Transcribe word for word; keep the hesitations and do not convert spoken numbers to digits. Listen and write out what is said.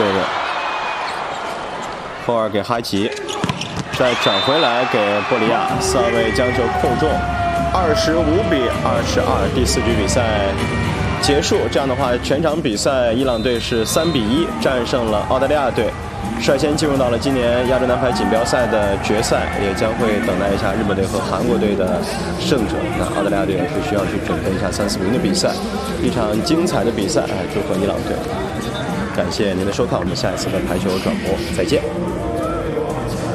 对的。后尔给哈奇，再转回来给波利亚，萨维将球扣中，二十五比二十二，第四局比赛结束。这样的话，全场比赛伊朗队是三比一战胜了澳大利亚队，率先进入到了今年亚洲男排锦标赛的决赛，也将会等待一下日本队和韩国队的胜者。那澳大利亚队也是需要去准备一下三四名的比赛，一场精彩的比赛，祝贺伊朗队。感谢您的收看，我们下一次的排球转播再见。